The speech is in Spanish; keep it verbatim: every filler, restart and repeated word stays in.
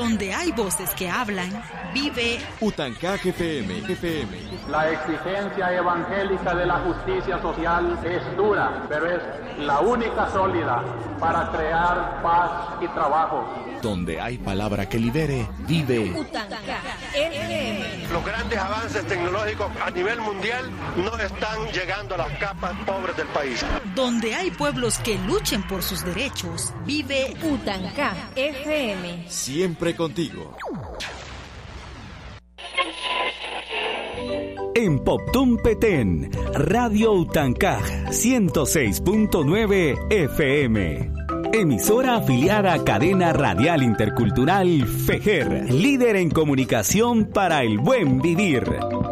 Donde hay voces que hablan, vive Utancaj F M. F M. La exigencia evangélica de la justicia social es dura, pero es la única sólida para crear paz y trabajo. Donde hay palabra que libere, vive Utancaj F M. Los grandes avances tecnológicos a nivel mundial no están llegando a las capas pobres del país. Donde hay pueblos que luchen por sus derechos, vive Utancaj F M. Siempre contigo. En Poptún Petén, Radio Utancaj ciento seis punto nueve F M. Emisora afiliada a Cadena Radial Intercultural FEJER, líder en comunicación para el buen vivir.